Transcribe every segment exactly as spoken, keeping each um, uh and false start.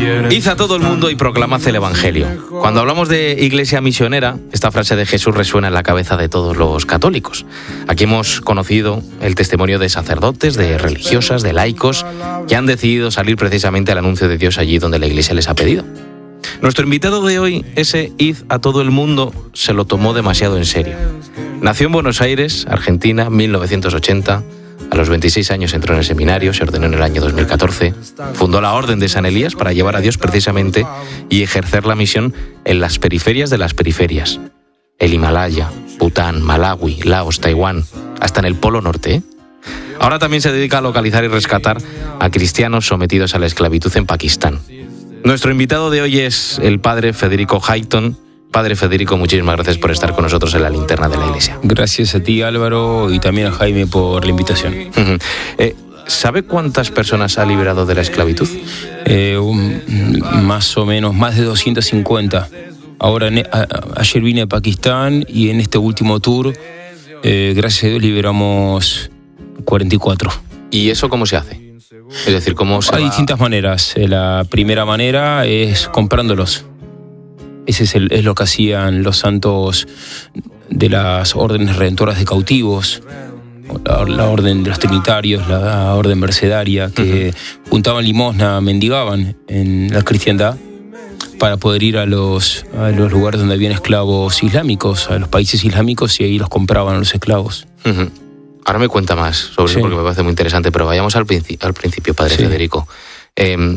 Id a todo el mundo y proclamad el Evangelio. Cuando hablamos de iglesia misionera, esta frase de Jesús resuena en la cabeza de todos los católicos. Aquí hemos conocido el testimonio de sacerdotes, de religiosas, de laicos, que han decidido salir precisamente al anuncio de Dios allí donde la iglesia les ha pedido. Nuestro invitado de hoy, ese id a todo el mundo, se lo tomó demasiado en serio. Nació en Buenos Aires, Argentina, mil novecientos ochenta. A los veintiséis años entró en el seminario, se ordenó en el año dos mil catorce. Fundó la Orden de San Elías para llevar a Dios precisamente y ejercer la misión en las periferias de las periferias. El Himalaya, Bután, Malawi, Laos, Taiwán, hasta en el Polo Norte, ¿eh? Ahora también se dedica a localizar y rescatar a cristianos sometidos a la esclavitud en Pakistán. Nuestro invitado de hoy es el padre Federico Hayton. Padre Federico, muchísimas gracias por estar con nosotros en la linterna de la iglesia. Gracias a ti, Álvaro, y también a Jaime por la invitación. Uh-huh. eh, ¿Sabe cuántas personas ha liberado de la esclavitud? Eh, un, más o menos, más de doscientas cincuenta. Ahora, a, ayer vine a Pakistán y en este último tour, eh, gracias a Dios, liberamos cuarenta y cuatro. ¿Y eso cómo se hace? Es decir, ¿cómo se Hay va? distintas maneras. La primera manera es comprándolos. Ese es, el, es lo que hacían los santos de las órdenes redentoras de cautivos, la, la orden de los trinitarios, la orden mercedaria, que uh-huh. juntaban limosna, mendigaban en la cristiandad para poder ir a los, a los lugares donde habían esclavos islámicos, a los países islámicos, y ahí los compraban a los esclavos. Uh-huh. Ahora me cuenta más sobre sí. eso porque me parece muy interesante, pero vayamos al, princi- al principio, padre sí. Federico. Eh,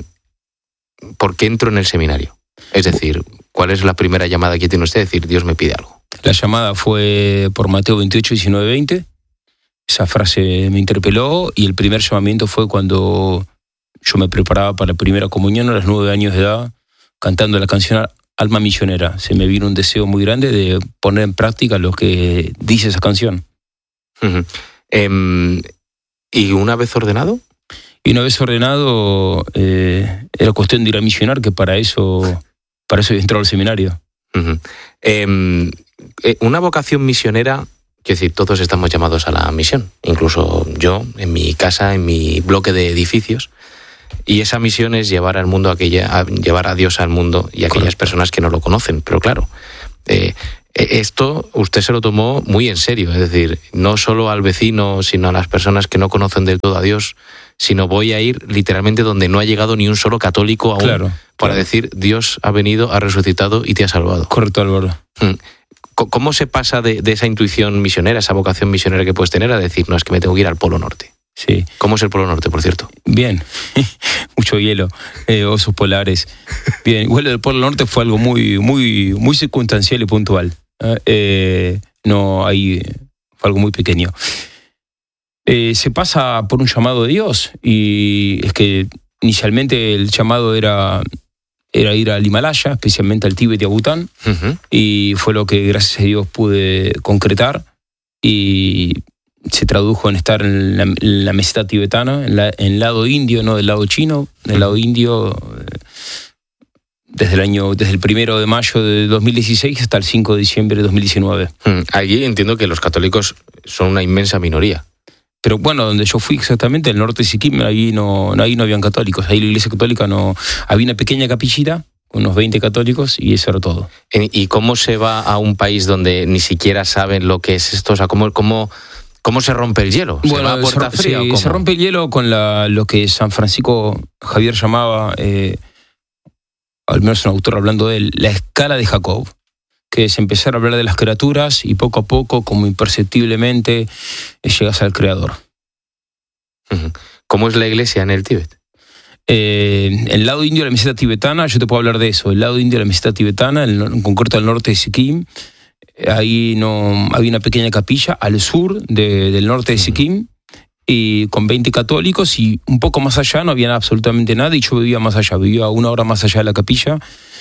¿Por qué entró en el seminario? Es decir, ¿cuál es la primera llamada que tiene usted? Es decir, Dios me pide algo. La llamada fue por Mateo veintiocho, diecinueve, veinte. Esa frase me interpeló y el primer llamamiento fue cuando yo me preparaba para la primera comunión a los nueve años de edad, cantando la canción Alma Misionera. Se me vino un deseo muy grande de poner en práctica lo que dice esa canción. Uh-huh. Eh, ¿Y una vez ordenado? Y una vez ordenado, eh, era cuestión de ir a misionar, que para eso... Para eso he entrado al seminario. Uh-huh. Eh, eh, una vocación misionera, quiero decir, todos estamos llamados a la misión, incluso yo, en mi casa, en mi bloque de edificios, y esa misión es llevar al mundo aquella, a llevar a Dios al mundo y a aquellas Correcto. Personas que no lo conocen. Pero claro, eh, esto usted se lo tomó muy en serio, es decir, no solo al vecino, sino a las personas que no conocen del todo a Dios, sino voy a ir literalmente donde no ha llegado ni un solo católico aún, claro, para claro. decir, Dios ha venido, ha resucitado y te ha salvado. Correcto, Álvaro. ¿Cómo se pasa de, de esa intuición misionera, esa vocación misionera que puedes tener, a decir, no, es que me tengo que ir al Polo Norte? Sí. ¿Cómo es el Polo Norte, por cierto? Bien, mucho hielo, eh, osos polares. Bien, igual el Polo Norte fue algo muy, muy, muy circunstancial y puntual. Eh, no, ahí fue algo muy pequeño. Eh, se pasa por un llamado de Dios, y es que inicialmente el llamado era, era ir al Himalaya, especialmente al Tíbet y a Bután, uh-huh. y fue lo que gracias a Dios pude concretar, y se tradujo en estar en la, en la meseta tibetana, en, la, en el lado indio, no del lado chino, del lado indio, desde el año, desde el primero de mayo de dos mil dieciséis hasta el cinco de diciembre de dos mil diecinueve. Allí entiendo que los católicos son una inmensa minoría. Pero bueno, donde yo fui exactamente, el norte de Sikkim, ahí no, ahí no habían católicos. Ahí la iglesia católica no... Había una pequeña capillita, unos veinte católicos, y eso era todo. ¿Y cómo se va a un país donde ni siquiera saben lo que es esto? O sea, ¿cómo, cómo, cómo se rompe el hielo? ¿Se bueno, va a puerta se, fría sí, o cómo? Se rompe el hielo con la, lo que San Francisco Javier llamaba, eh, al menos un autor hablando de él, la escala de Jacob, que es empezar a hablar de las criaturas y poco a poco, como imperceptiblemente, llegas al Creador. ¿Cómo es la iglesia en el Tíbet? Eh, el lado indio de la meseta tibetana, yo te puedo hablar de eso. El lado indio de la meseta tibetana, en concreto al norte de Sikkim, ahí no había una pequeña capilla al sur de, del norte de Sikkim, y con veinte católicos, y un poco más allá no había absolutamente nada, y yo vivía más allá, vivía una hora más allá de la capilla,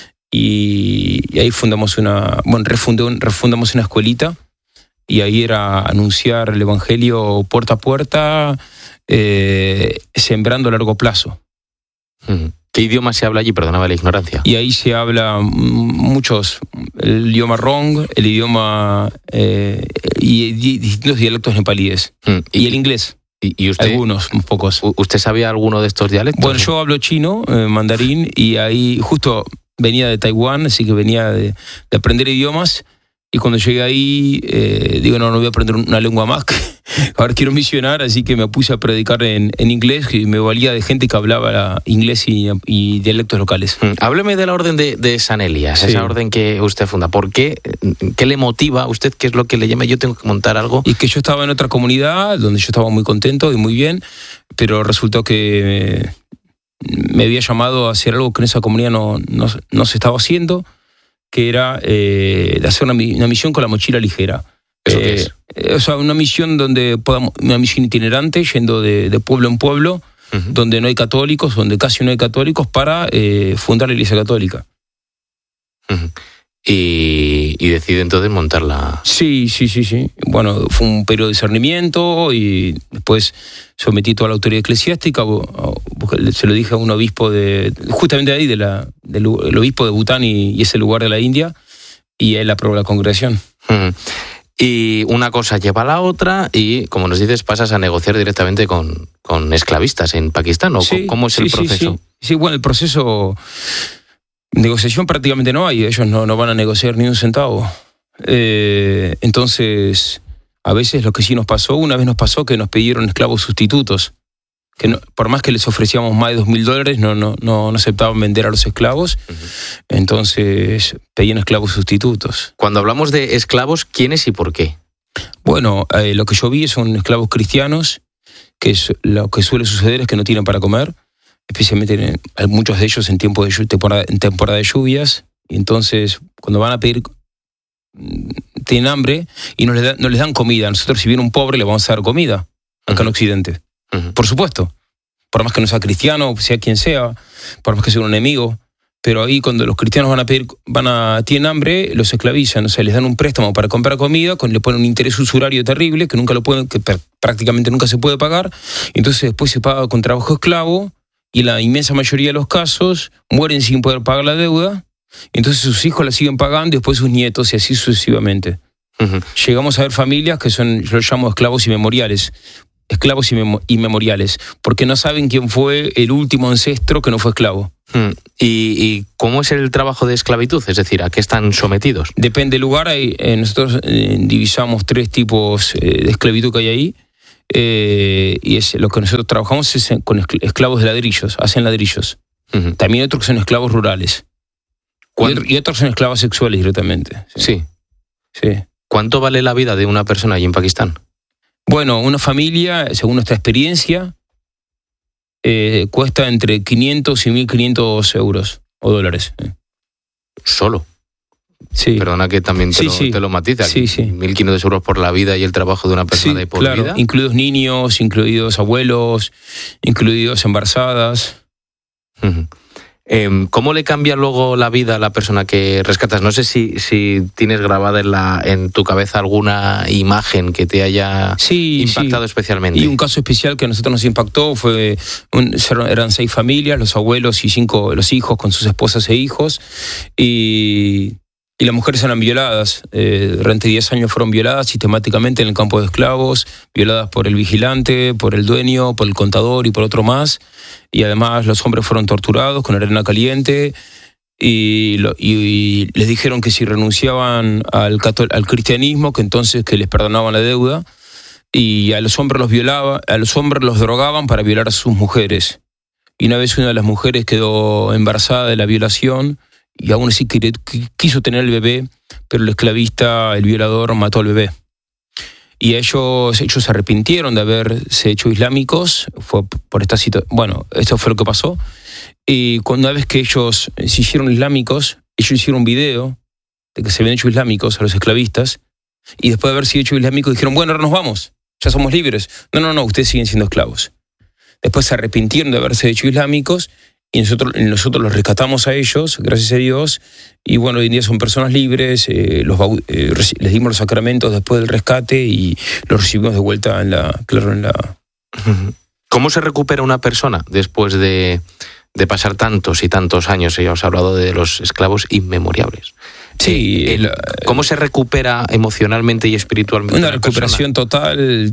y, y ahí fundamos una, bueno, refundé, refundamos una escuelita, y ahí era anunciar el evangelio puerta a puerta, eh, sembrando a largo plazo. ¿Qué idioma se habla allí? Perdóname la ignorancia. Y ahí se habla muchos, el idioma Rong, el idioma eh, y, y distintos dialectos nepalíes, mm. y, y el inglés. ¿Y, y usted, algunos, pocos. ¿Usted sabía alguno de estos dialectos? Bueno, yo hablo chino, eh, mandarín, y ahí justo venía de Taiwán, así que venía de, de aprender idiomas. Y cuando llegué ahí, eh, digo, no, no voy a aprender una lengua más, que ahora quiero misionar, así que me puse a predicar en, en inglés, y me valía de gente que hablaba inglés y, y dialectos locales. Mm. Hábleme de la orden de, de San Elías, sí. Esa orden que usted funda. ¿Por qué? ¿Qué le motiva a usted? ¿Qué es lo que le llama? Yo tengo que montar algo. Y que yo estaba en otra comunidad, donde yo estaba muy contento y muy bien, pero resultó que me había llamado a hacer algo que en esa comunidad no, no, no se estaba haciendo, que era eh, de hacer una, una misión con la mochila ligera. ¿Eso eh, qué es? Eh, o sea, una misión donde podamos, una misión itinerante, yendo de, de pueblo en pueblo, uh-huh. donde no hay católicos, donde casi no hay católicos, para eh, fundar la Iglesia Católica. Uh-huh. Y, y decide entonces montarla. Sí, sí, sí, sí. Bueno, fue un periodo de discernimiento y después sometí toda la autoridad eclesiástica. Se lo dije a un obispo de, justamente ahí, de la, del el obispo de Bután y, y ese lugar de la India, y él aprobó la congregación. Uh-huh. Y una cosa lleva a la otra y, como nos dices, pasas a negociar directamente con, con esclavistas en Pakistán. ¿O sí, ¿Cómo es el sí, proceso? Sí, sí. sí, bueno, el proceso... Negociación prácticamente no hay, ellos no, no van a negociar ni un centavo. Eh, entonces, a veces lo que sí nos pasó, una vez nos pasó que nos pidieron esclavos sustitutos, que no, por más que les ofrecíamos más de dos mil dólares, no, no, no, no aceptaban vender a los esclavos, uh-huh. Entonces pedían esclavos sustitutos. Cuando hablamos de esclavos, ¿quiénes y por qué? Bueno, eh, lo que yo vi son esclavos cristianos, que es lo que suele suceder es que no tienen para comer, especialmente en, muchos de ellos en tiempo de temporada, en temporada de lluvias, y entonces cuando van a pedir tienen hambre y no les, da, no les dan comida. Nosotros, si viene un pobre, le vamos a dar comida acá uh-huh. en Occidente, uh-huh. por supuesto, por más que no sea cristiano, sea quien sea, por más que sea un enemigo, pero ahí cuando los cristianos van a pedir, van a tienen hambre, los esclavizan, o sea, les dan un préstamo para comprar comida, con, le ponen un interés usurario terrible que nunca lo pueden, que prácticamente nunca se puede pagar, y entonces después se paga con trabajo esclavo. Y la inmensa mayoría de los casos mueren sin poder pagar la deuda, entonces sus hijos la siguen pagando y después sus nietos y así sucesivamente. Uh-huh. Llegamos a ver familias que son, yo los llamo esclavos inmemoriales, esclavos inmemoriales, porque no saben quién fue el último ancestro que no fue esclavo. Uh-huh. ¿Y, ¿Y cómo es el trabajo de esclavitud? Es decir, ¿a qué están sometidos? Depende del lugar. Hay, eh, nosotros eh, divisamos tres tipos eh, de esclavitud que hay ahí. Eh, y es lo que nosotros trabajamos es con esclavos de ladrillos, hacen ladrillos. Uh-huh. También hay otros que son esclavos rurales. Y, y otros son esclavos sexuales directamente. Sí. sí. sí. ¿Cuánto vale la vida de una persona allí en Pakistán? Bueno, una familia, según nuestra experiencia, eh, cuesta entre quinientos y mil quinientos euros o dólares. Eh. ¿Solo? Sí. Perdona que también te, sí, lo, sí. te lo matiza. Sí, sí. mil quinientos euros por la vida y el trabajo de una persona sí, de por claro, vida. Incluidos niños, incluidos abuelos, incluidos embarazadas. Uh-huh. Eh, ¿Cómo le cambia luego la vida a la persona que rescatas? No sé si, si tienes grabada en, la, en tu cabeza alguna imagen que te haya sí, impactado sí. especialmente. Y un caso especial que a nosotros nos impactó fue, un, eran seis familias, los abuelos y cinco los hijos con sus esposas e hijos, y... Y las mujeres eran violadas, eh, durante diez años fueron violadas sistemáticamente en el campo de esclavos, violadas por el vigilante, por el dueño, por el contador y por otro más. Y además los hombres fueron torturados con arena caliente y, lo, y, y les dijeron que si renunciaban al, catol- al cristianismo, que entonces que les perdonaban la deuda. Y a los hombres los violaba, a los hombres los drogaban para violar a sus mujeres. Y una vez una de las mujeres quedó embarazada de la violación, y aún así quiso tener el bebé, pero el esclavista, el violador, mató al bebé. Y ellos, ellos se arrepintieron de haberse hecho islámicos, fue por esta situación. Bueno, esto fue lo que pasó. Y cuando una vez que ellos se hicieron islámicos, ellos hicieron un video de que se habían hecho islámicos a los esclavistas, y después de haber sido hecho islámicos dijeron, bueno, ahora nos vamos, ya somos libres. No, no, no, ustedes siguen siendo esclavos. Después se arrepintieron de haberse hecho islámicos, y nosotros, nosotros los rescatamos a ellos, gracias a Dios, y bueno, hoy en día son personas libres, eh, los, eh, les dimos los sacramentos después del rescate y los recibimos de vuelta en la, claro, en la... ¿Cómo se recupera una persona después de, de pasar tantos y tantos años? Ya os he hablado de los esclavos inmemorables. Sí. Eh, el, ¿Cómo se recupera emocionalmente y espiritualmente una, una recuperación persona? Total...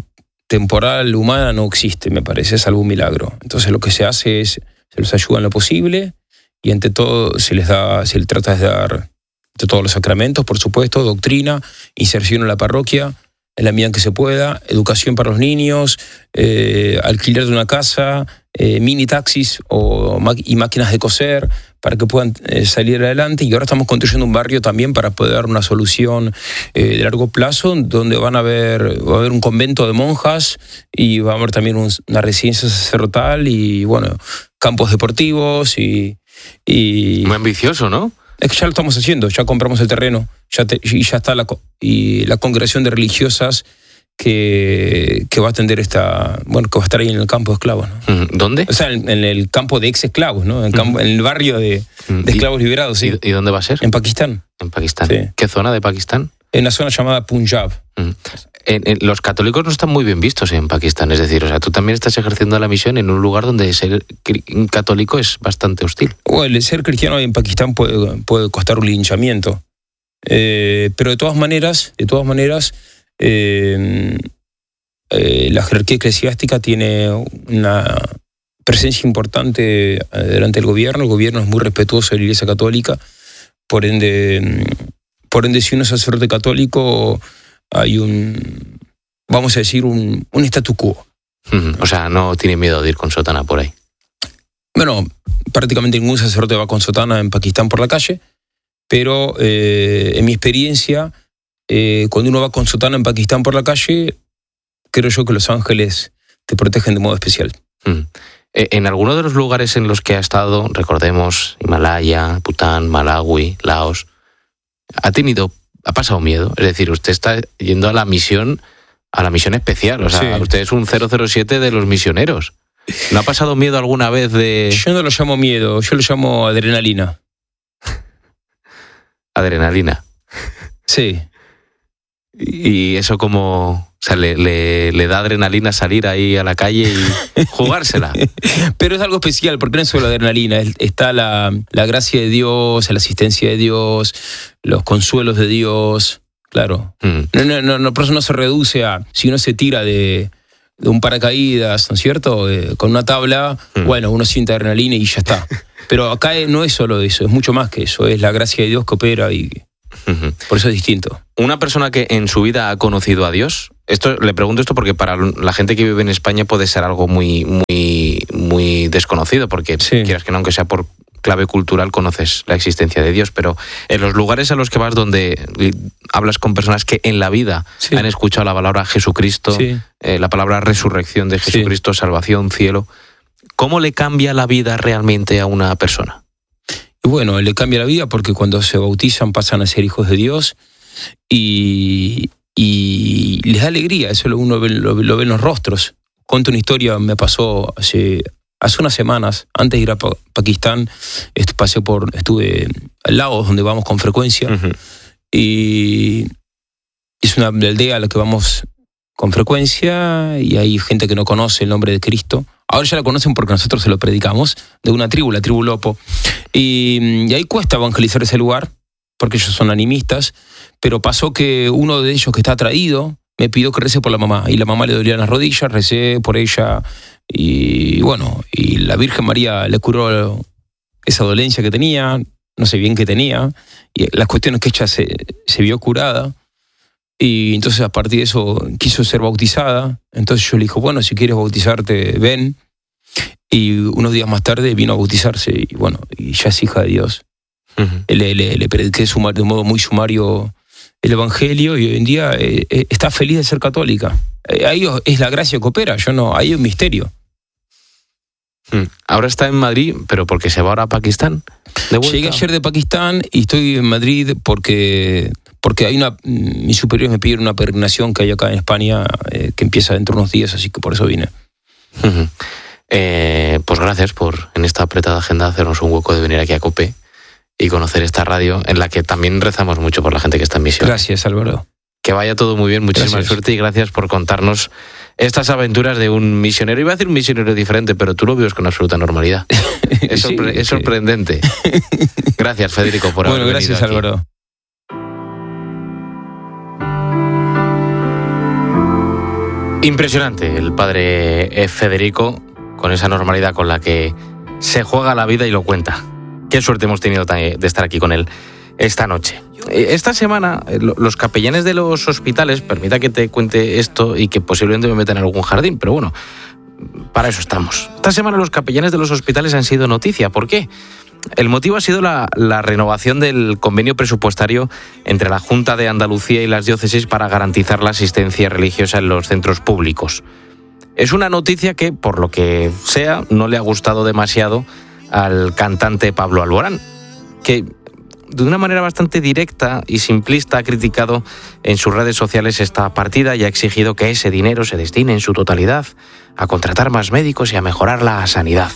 temporal humana no existe, me parece, es algún milagro. Entonces lo que se hace es, se los ayuda en lo posible y ante todo se les da, se les trata de dar de todos los sacramentos, por supuesto, doctrina, inserción en la parroquia, en la medida en que se pueda, educación para los niños, eh, alquiler de una casa, eh, mini taxis o, y máquinas de coser para que puedan eh, salir adelante. Y ahora estamos construyendo un barrio también para poder dar una solución eh, de largo plazo, donde van a haber, va a haber un convento de monjas y va a haber también un, una residencia sacerdotal y, bueno, campos deportivos y... y muy ambicioso, ¿no? Es que ya lo estamos haciendo, ya compramos el terreno ya te, y ya está la, y la congregación de religiosas que, que va a atender esta, bueno, que va a estar ahí en el campo de esclavos, ¿no? ¿Dónde? O sea, en, en el campo de ex esclavos, ¿no? En el, campo, en el barrio de, de esclavos ¿Y, liberados, sí. ¿Y, ¿Y dónde va a ser? En Pakistán. En Pakistán. Sí. ¿Qué zona de Pakistán? En la zona llamada Punjab. Mm. En, en, los católicos no están muy bien vistos en Pakistán, es decir, o sea, tú también estás ejerciendo la misión en un lugar donde ser católico es bastante hostil. Bueno, el ser cristiano en Pakistán puede, puede costar un linchamiento, eh, pero de todas maneras, de todas maneras, eh, eh, la jerarquía eclesiástica tiene una presencia importante delante del gobierno. El gobierno es muy respetuoso de la Iglesia Católica, por ende, por ende, si uno es sacerdote católico, hay un, vamos a decir, un, un statu quo. Mm, o sea, no tiene miedo de ir con sotana por ahí. Bueno, prácticamente ningún sacerdote va con sotana en Pakistán por la calle, pero eh, en mi experiencia, eh, cuando uno va con sotana en Pakistán por la calle, creo yo que los ángeles te protegen de modo especial. Mm. En alguno de los lugares en los que ha estado, recordemos, Himalaya, Bután, Malawi, Laos, ha tenido... ¿Ha pasado miedo? Es decir, usted está yendo a la misión, a la misión especial. O sea, sí. Usted es un cero cero siete de los misioneros. ¿No ha pasado miedo alguna vez de...? Yo no lo llamo miedo, yo lo llamo adrenalina. ¿Adrenalina? Sí. ¿Y eso como...? O sea, le, le, le da adrenalina salir ahí a la calle y jugársela. Pero es algo especial, porque no es solo adrenalina. Está la, la gracia de Dios, la asistencia de Dios, los consuelos de Dios. Claro. Mm. No, no, no, no, por eso no se reduce a... Si uno se tira de, de un paracaídas, ¿no es cierto? Eh, con una tabla, mm. bueno, uno siente adrenalina y ya está. Pero acá no es solo eso, es mucho más que eso. Es la gracia de Dios que opera y... Uh-huh. Por eso es distinto. Una persona que en su vida ha conocido a Dios, esto le pregunto esto porque para la gente que vive en España puede ser algo muy muy muy desconocido, porque sí. quieras que no, aunque sea por clave cultural, conoces la existencia de Dios, pero en los lugares a los que vas donde hablas con personas que en la vida sí. han escuchado la palabra Jesucristo, sí. eh, la palabra resurrección de Jesucristo, sí. salvación, cielo, ¿cómo le cambia la vida realmente a una persona? Y bueno, le cambia la vida porque cuando se bautizan pasan a ser hijos de Dios y, y les da alegría, eso uno ve, lo, lo ve en los rostros. Cuento una historia, me pasó hace, hace unas semanas, antes de ir a pa- Pakistán, est- pasé por, estuve al Laos, donde vamos con frecuencia, uh-huh. y es una aldea a la que vamos con frecuencia y hay gente que no conoce el nombre de Cristo. Ahora ya la conocen porque nosotros se lo predicamos, de una tribu, la tribu Lopo. Y, y ahí cuesta evangelizar ese lugar, porque ellos son animistas, pero pasó que uno de ellos que está atraído me pidió que recé por la mamá, y la mamá le dolían las rodillas, recé por ella, y bueno, y la Virgen María le curó esa dolencia que tenía, no sé bien qué tenía, y las cuestiones que ella se, se vio curada, y entonces a partir de eso quiso ser bautizada. Entonces yo le dije, bueno, si quieres bautizarte, ven. Y unos días más tarde vino a bautizarse y bueno, y ya es hija de Dios. Uh-huh. Le, le, le prediqué sumar, de modo muy sumario el Evangelio y hoy en día eh, eh, está feliz de ser católica. Eh, ahí es la gracia que opera, yo no, ahí hay un misterio. Hmm. Ahora está en Madrid, pero porque se va ahora a Pakistán. ¿De vuelta? Llegué ayer de Pakistán y estoy en Madrid porque... Porque hay una, mis superiores me pidieron una peregrinación que hay acá en España eh, que empieza dentro de unos días, así que por eso vine. Uh-huh. Eh, pues gracias por en esta apretada agenda hacernos un hueco de venir aquí a COPE y conocer esta radio en la que también rezamos mucho por la gente que está en misión. Gracias, Álvaro. Que vaya todo muy bien, muchísima gracias. suerte y gracias por contarnos estas aventuras de un misionero. Iba a decir un misionero diferente, pero tú lo vives con absoluta normalidad. Es, sí, sorpre- es sí. sorprendente. Gracias, Federico, por haber bueno, venido gracias, aquí. Álvaro. Impresionante el padre Federico, con esa normalidad con la que se juega la vida y lo cuenta. Qué suerte hemos tenido de estar aquí con él esta noche. Esta semana, los capellanes de los hospitales, permita que te cuente esto y que posiblemente me metan en algún jardín, pero bueno, para eso estamos. Esta semana los capellanes de los hospitales han sido noticia. ¿Por qué? El motivo ha sido la, la renovación del convenio presupuestario entre la Junta de Andalucía y las diócesis para garantizar la asistencia religiosa en los centros públicos. Es una noticia que, por lo que sea, no le ha gustado demasiado al cantante Pablo Alborán, que de una manera bastante directa y simplista ha criticado en sus redes sociales esta partida y ha exigido que ese dinero se destine en su totalidad a contratar más médicos y a mejorar la sanidad.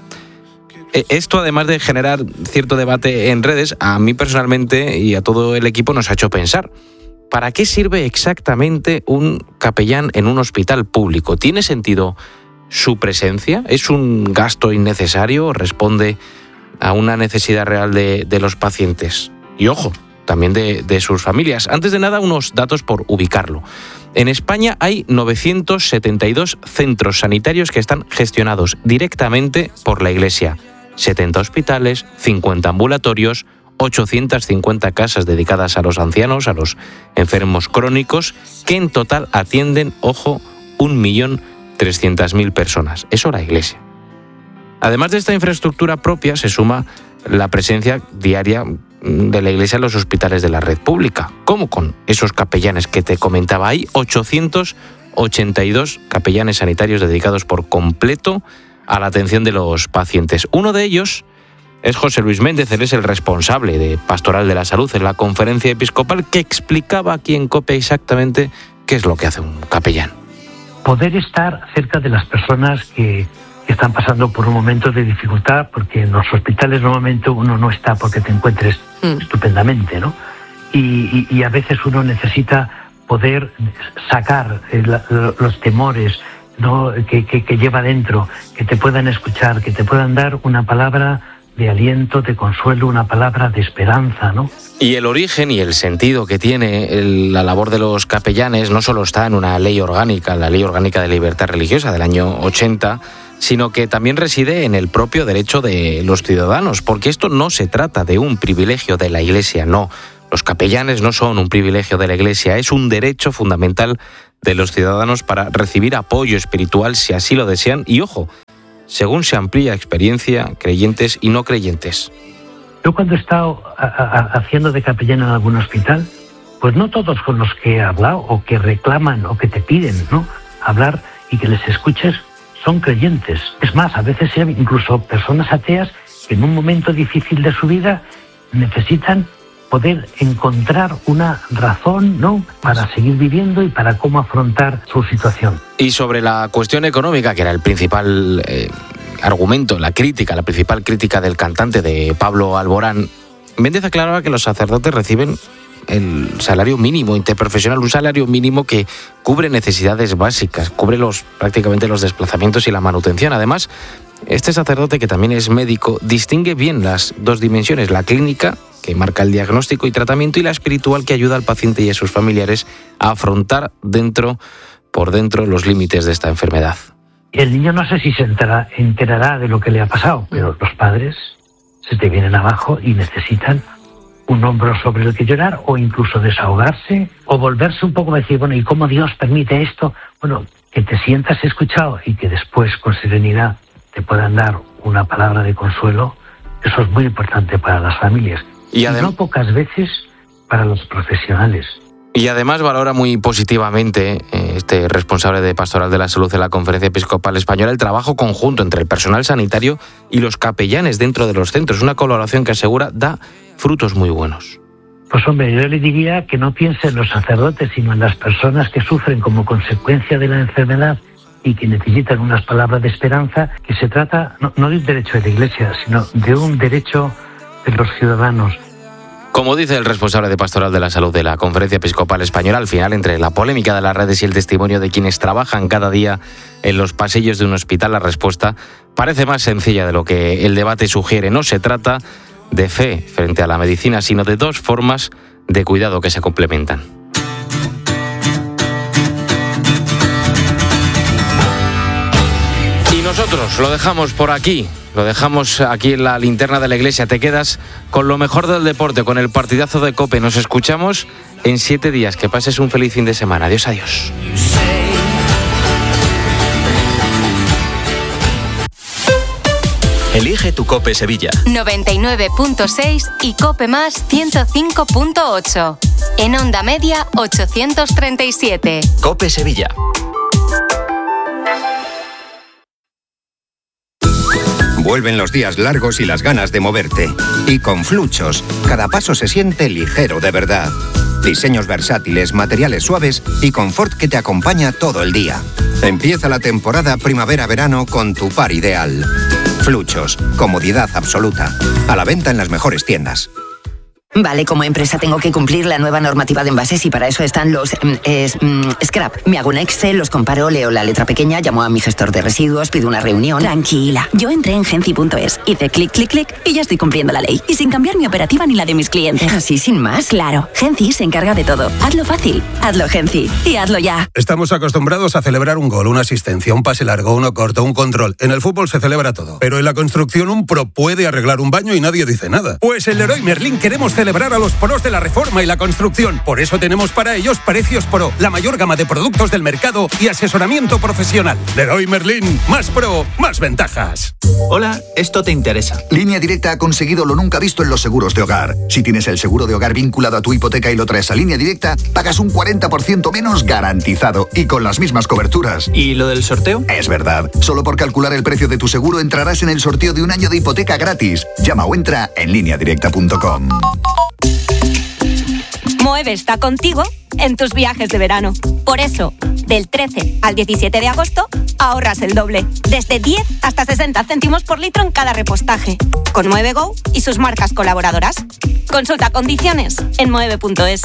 Esto, además de generar cierto debate en redes, a mí personalmente y a todo el equipo nos ha hecho pensar: ¿para qué sirve exactamente un capellán en un hospital público? ¿Tiene sentido su presencia? ¿Es un gasto innecesario? ¿Responde a una necesidad real de, de los pacientes? Y ojo, también de, de sus familias. Antes de nada, unos datos por ubicarlo. En España hay novecientos setenta y dos centros sanitarios que están gestionados directamente por la Iglesia. setenta hospitales, cincuenta ambulatorios, ochocientas cincuenta casas dedicadas a los ancianos, a los enfermos crónicos, que en total atienden, ojo, un millón trescientas mil personas. Eso la Iglesia. Además de esta infraestructura propia, se suma la presencia diaria de la Iglesia en los hospitales de la red pública, como con esos capellanes que te comentaba. Hay ochocientos ochenta y dos capellanes sanitarios dedicados por completo a la atención de los pacientes. Uno de ellos es José Luis Méndez, él es el responsable de Pastoral de la Salud en la Conferencia Episcopal, que explicaba aquí en COPE exactamente qué es lo que hace un capellán. Poder estar cerca de las personas que están pasando por un momento de dificultad, porque en los hospitales normalmente uno no está porque te encuentres mm. estupendamente, ¿no? Y, y, y a veces uno necesita poder sacar eh, la, los temores, ¿no? que, que, que lleva dentro, que te puedan escuchar, que te puedan dar una palabra de aliento, de consuelo, una palabra de esperanza, ¿no? Y el origen y el sentido que tiene el, la labor de los capellanes no solo está en una ley orgánica, la Ley Orgánica de Libertad Religiosa del año ochenta, sino que también reside en el propio derecho de los ciudadanos, porque esto no se trata de un privilegio de la Iglesia, no. Los capellanes no son un privilegio de la Iglesia, es un derecho fundamental de los ciudadanos para recibir apoyo espiritual si así lo desean, y ojo, según se amplía experiencia, creyentes y no creyentes. Yo cuando he estado a, a, haciendo de capellán en algún hospital, pues no todos con los que he hablado o que reclaman o que te piden, ¿no?, hablar y que les escuches son creyentes. Es más, a veces hay incluso personas ateas que en un momento difícil de su vida necesitan poder encontrar una razón, ¿no?, para seguir viviendo y para cómo afrontar su situación. Y sobre la cuestión económica, que era el principal eh, argumento, la crítica, la principal crítica del cantante, de Pablo Alborán, Méndez aclaraba que los sacerdotes reciben el salario mínimo interprofesional, un salario mínimo que cubre necesidades básicas, cubre los prácticamente los desplazamientos y la manutención. Además, este sacerdote, que también es médico, distingue bien las dos dimensiones: la clínica, que marca el diagnóstico y tratamiento, y la espiritual, que ayuda al paciente y a sus familiares a afrontar dentro, por dentro, los límites de esta enfermedad. El niño no sé si se enterará, enterará de lo que le ha pasado, pero los padres se te vienen abajo y necesitan un hombro sobre el que llorar, o incluso desahogarse, o volverse un poco a decir, bueno, ¿y cómo Dios permite esto? Bueno, que te sientas escuchado y que después, con serenidad, te puedan dar una palabra de consuelo. Eso es muy importante para las familias. Y, adem- y no pocas veces para los profesionales. Y además valora muy positivamente eh, este responsable de Pastoral de la Salud en la Conferencia Episcopal Española el trabajo conjunto entre el personal sanitario y los capellanes dentro de los centros, una colaboración que asegura da frutos muy buenos. Pues hombre, yo le diría que no piense en los sacerdotes, sino en las personas que sufren como consecuencia de la enfermedad y que necesitan unas palabras de esperanza, que se trata no, no de un derecho de la Iglesia, sino de un derecho de los ciudadanos. Como dice el responsable de Pastoral de la Salud de la Conferencia Episcopal Española, al final, entre la polémica de las redes y el testimonio de quienes trabajan cada día en los pasillos de un hospital, la respuesta parece más sencilla de lo que el debate sugiere. No se trata de fe frente a la medicina, sino de dos formas de cuidado que se complementan. nosotros lo dejamos por aquí, lo dejamos aquí en la linterna de la iglesia. Te quedas con lo mejor del deporte, con el partidazo de COPE. Nos escuchamos en siete días. Que pases un feliz fin de semana. Adiós, adiós. Elige tu COPE Sevilla. noventa y nueve punto seis y COPE Más ciento cinco punto ocho. En onda media ochocientos treinta y siete. COPE Sevilla. Vuelven los días largos y las ganas de moverte. Y con Fluchos, cada paso se siente ligero de verdad. Diseños versátiles, materiales suaves y confort que te acompaña todo el día. Empieza la temporada primavera-verano con tu par ideal. Fluchos, comodidad absoluta. A la venta en las mejores tiendas. Vale, como empresa tengo que cumplir la nueva normativa de envases y para eso están los eh, es, mm, scrap. Me hago un Excel, los comparo, leo la letra pequeña, llamo a mi gestor de residuos, pido una reunión. Tranquila, yo entré en Genci punto es, hice clic, clic, clic y ya estoy cumpliendo la ley. Y sin cambiar mi operativa ni la de mis clientes. ¿Así sin más? Claro, Genci se encarga de todo. Hazlo fácil, hazlo Genci y hazlo ya. Estamos acostumbrados a celebrar un gol, una asistencia, un pase largo, uno corto, un control. En el fútbol se celebra todo. Pero en la construcción un pro puede arreglar un baño y nadie dice nada. Pues en Leroy Merlin queremos celebrar a los pros de la reforma y la construcción. Por eso tenemos para ellos precios pro, la mayor gama de productos del mercado y asesoramiento profesional. Leroy Merlin, más pro, más ventajas. Hola, esto te interesa. Línea Directa ha conseguido lo nunca visto en los seguros de hogar. Si tienes el seguro de hogar vinculado a tu hipoteca y lo traes a Línea Directa, pagas un cuarenta por ciento menos garantizado y con las mismas coberturas. ¿Y lo del sorteo? Es verdad. Solo por calcular el precio de tu seguro entrarás en el sorteo de un año de hipoteca gratis. Llama o entra en línea directa punto com. Moeve está contigo en tus viajes de verano. Por eso, del trece al diecisiete de agosto, ahorras el doble. Desde diez hasta sesenta céntimos por litro en cada repostaje. Con Moeve Go y sus marcas colaboradoras. Consulta condiciones en moeve punto es.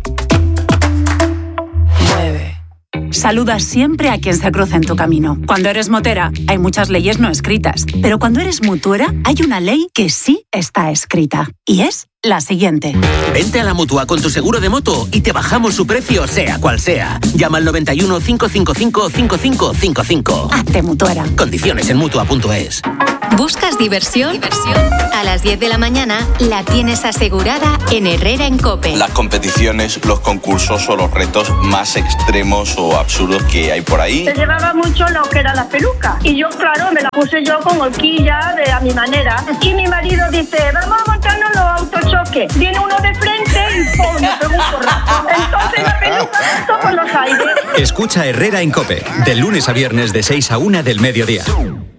Mueve. Saluda siempre a quien se cruza en tu camino. Cuando eres motera, hay muchas leyes no escritas. Pero cuando eres mutuera, hay una ley que sí está escrita. Y es la siguiente. Vente a la Mutua con tu seguro de moto y te bajamos su precio sea cual sea. Llama al noventa y uno, cinco cinco cinco, cinco cinco cinco cinco. Hazte mutuera. Condiciones en mutua punto es. ¿Buscas diversión? Diversión. A las diez de la mañana la tienes asegurada en Herrera en COPE. Las competiciones, los concursos o los retos más extremos o absurdos que hay por ahí. Se llevaba mucho lo que era la peluca. Y yo, claro, me la puse yo con horquilla de a mi manera. Y mi marido dice, vamos a montarnos los autochoques. Viene uno de frente y ¡pum! Me pegó un porrazo. Entonces la peluca saltó por los aires. Escucha Herrera en COPE, de lunes a viernes de seis a una del mediodía.